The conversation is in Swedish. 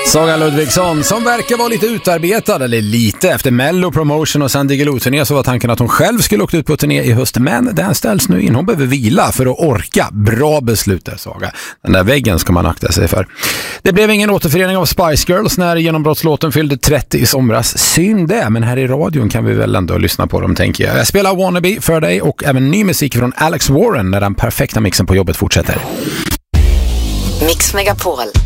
Saga Ludvigsson, som verkar vara lite utarbetad, eller lite, efter Mello Promotion och San Diego-turné så var tanken att hon själv skulle åka ut på turné i höst, men den ställs nu in. Hon behöver vila för att orka. Bra beslut där, Saga. Den där väggen ska man akta sig för. Det blev ingen återförening av Spice Girls när genombrottslåten fyllde 30 i somras. Synd det, men här i radion kan vi väl ändå lyssna på dem, tänker jag. Jag spelar Wannabe för dig och även ny musik från Alex Warren när den perfekta mixen på jobbet fortsätter. Mix Megapol.